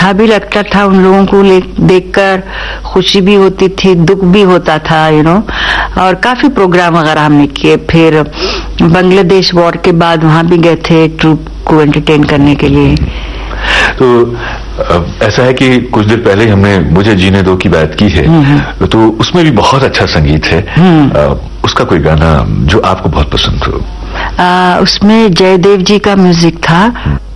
अच्छा भी लगता था उन लोगों को देखकर, खुशी भी होती थी, दुख भी होता था, और काफी प्रोग्राम वगैरह हमने किए। फिर बांग्लादेश वॉर के बाद वहां भी गए थे ट्रूप को एंटरटेन करने के लिए। तो ऐसा है कि कुछ देर पहले हमने मुझे जीने दो की बात की है, तो उसमें भी बहुत अच्छा संगीत है। उसका कोई गाना जो आपको बहुत पसंद हो? उसमें जयदेव जी का म्यूजिक था।